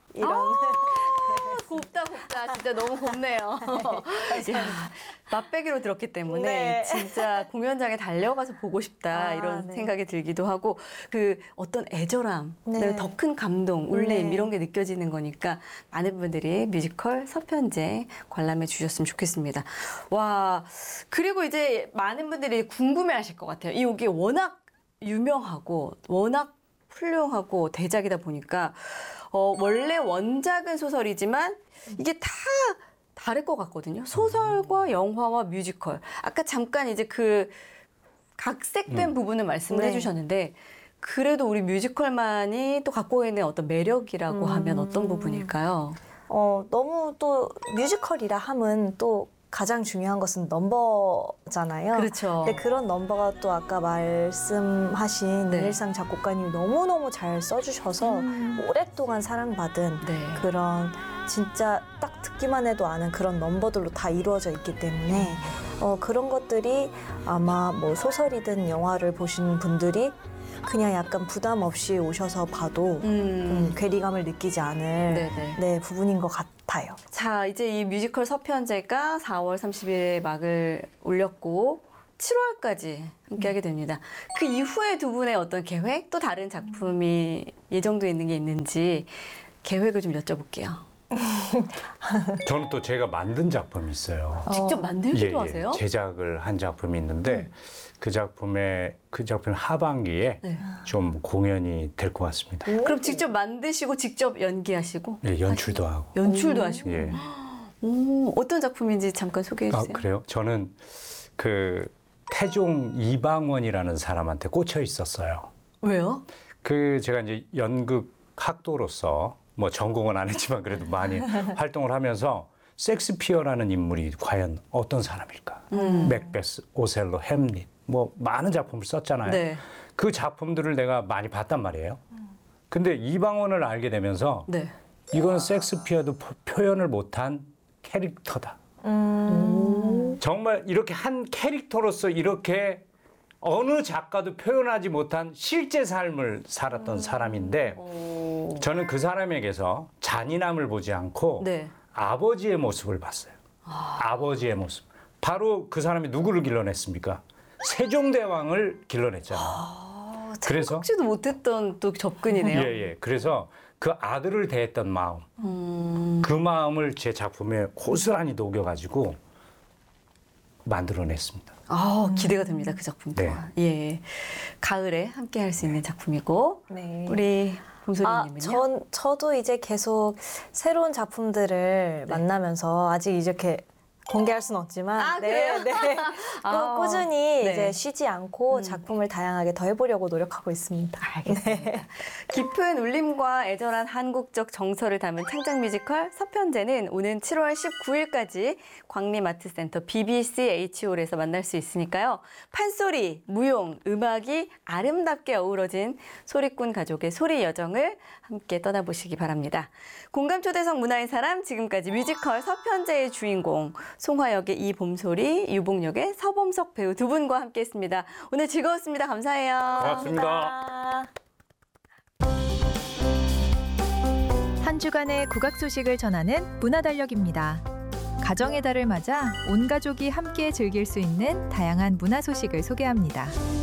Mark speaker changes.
Speaker 1: 이런.
Speaker 2: 곱다. 진짜 너무 곱네요. 야, 맛배기로 들었기 때문에
Speaker 1: 네.
Speaker 2: 진짜 공연장에 달려가서 보고 싶다 이런
Speaker 1: 네.
Speaker 2: 생각이 들기도 하고 그 어떤 애절함,
Speaker 1: 네.
Speaker 2: 더 큰 감동, 울림
Speaker 1: 네.
Speaker 2: 이런 게 느껴지는 거니까 많은 분들이 뮤지컬 서편제 관람해 주셨으면 좋겠습니다. 와, 그리고 이제 많은 분들이 궁금해하실 것 같아요. 이게 워낙 유명하고 워낙 훌륭하고 대작이다 보니까 원래 원작은 소설이지만 이게 다 다를 것 같거든요. 소설과 영화와 뮤지컬. 아까 잠깐 이제 그 각색된 부분을 말씀을
Speaker 1: 네.
Speaker 2: 해주셨는데 그래도 우리 뮤지컬만이 또 갖고 있는 어떤 매력이라고 하면 어떤 부분일까요?
Speaker 1: 너무 또 뮤지컬이라 함은 또 가장 중요한 것은 넘버잖아요.
Speaker 2: 그렇죠.
Speaker 1: 근데 그런 넘버가 또 아까 말씀하신
Speaker 2: 네.
Speaker 1: 윤일상 작곡가님이 너무너무 잘 써주셔서 오랫동안 사랑받은
Speaker 2: 네.
Speaker 1: 그런 진짜 딱 듣기만 해도 아는 그런 넘버들로 다 이루어져 있기 때문에 그런 것들이 아마 뭐 소설이든 영화를 보신 분들이 그냥 약간 부담 없이 오셔서 봐도 괴리감을 느끼지 않을
Speaker 2: 네네.
Speaker 1: 네, 부분인 것 같아요.
Speaker 2: 자, 이제 이 뮤지컬 서편제가 4월 30일에 막을 올렸고 7월까지 함께하게 됩니다. 그 이후에 두 분의 어떤 계획, 또 다른 작품이 예정돼 있는 게 있는지 계획을 좀 여쭤볼게요.
Speaker 3: 저는 또 제가 만든 작품이 있어요.
Speaker 2: 직접 만들기도 하세요?
Speaker 3: 제작을 한 작품이 있는데 그 작품의 하반기에
Speaker 2: 네.
Speaker 3: 좀 공연이 될 것 같습니다.
Speaker 2: 그럼 직접 만드시고 직접 연기하시고
Speaker 3: 예, 연출도 하고.
Speaker 2: 연출도 하시고
Speaker 3: 예.
Speaker 2: 오, 어떤 작품인지 잠깐 소개해 주세요.
Speaker 3: 그래요? 저는 그 태종 이방원이라는 사람한테 꽂혀 있었어요.
Speaker 2: 왜요?
Speaker 3: 제가 이제 연극 학도로서 뭐 전공은 안 했지만 그래도 많이 활동을 하면서 섹스피어라는 인물이 과연 어떤 사람일까? 맥베스, 오셀로, 햄릿 뭐 많은 작품을 썼잖아요.
Speaker 2: 네.
Speaker 3: 그 작품들을 내가 많이 봤단 말이에요. 근데 이방원을 알게 되면서
Speaker 2: 네.
Speaker 3: 이건 섹스피어도 표현을 못한 캐릭터다. 정말 이렇게 한 캐릭터로서 이렇게 어느 작가도 표현하지 못한 실제 삶을 살았던 사람인데 저는 그 사람에게서 잔인함을 보지 않고
Speaker 2: 네.
Speaker 3: 아버지의 모습을 봤어요. 아버지의 모습. 바로 그 사람이 누구를 길러냈습니까? 세종대왕을 길러냈잖아요. 그래서
Speaker 2: 생각지도 못했던 또 접근이네요.
Speaker 3: 예. 그래서 그 아들을 대했던 마음, 그 마음을 제 작품에 고스란히 녹여가지고 만들어냈습니다.
Speaker 2: 기대가 됩니다. 그 작품
Speaker 3: 네.
Speaker 2: 또한. 예. 가을에 함께 할 수 있는 작품이고
Speaker 1: 네.
Speaker 2: 우리 봄소리님은요?
Speaker 1: 저도 이제 계속 새로운 작품들을 만나면서 아직 이렇게 공개할 수는 없지만
Speaker 2: 그래요?
Speaker 1: 네. 꾸준히
Speaker 2: 네.
Speaker 1: 이제 쉬지 않고 작품을 다양하게 더 해보려고 노력하고 있습니다.
Speaker 2: 알겠습니다. 깊은 울림과 애절한 한국적 정서를 담은 창작 뮤지컬 서편제는 오는 7월 19일까지 광림아트센터 BBCH홀에서 만날 수 있으니까요. 판소리, 무용, 음악이 아름답게 어우러진 소리꾼 가족의 소리 여정을 함께 떠나보시기 바랍니다. 공감초대석 문화의 사람, 지금까지 뮤지컬 서편제의 주인공 송화역의 이봄소리, 유봉역의 서범석 배우 두 분과 함께했습니다. 오늘 즐거웠습니다. 감사해요.
Speaker 3: 고맙습니다.
Speaker 4: 한 주간의 국악 소식을 전하는 문화달력입니다. 가정의 달을 맞아 온 가족이 함께 즐길 수 있는 다양한 문화 소식을 소개합니다.